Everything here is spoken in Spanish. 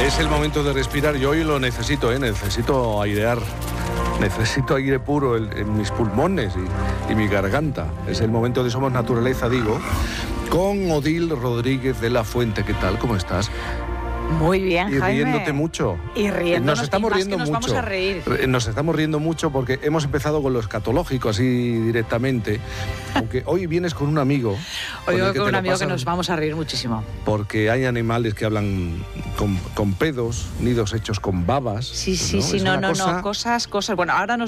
Es el momento de respirar. Yo hoy lo necesito, necesito airear. Necesito aire puro en mis pulmones y mi garganta. Es el momento de Somos Naturaleza, digo, con Odil Rodríguez de la Fuente. ¿Qué tal? ¿Cómo estás? Muy bien, Jaime. Y riéndote mucho. Y riéndonos, nos estamos riendo nos mucho. Vamos a reír. Nos estamos riendo mucho porque hemos empezado con lo escatológico así directamente. Aunque hoy vienes con un amigo. Hoy vengo con un amigo que nos vamos a reír muchísimo. Porque hay animales que hablan con pedos, nidos hechos con babas. Sí, ¿no? Cosas. Bueno, ahora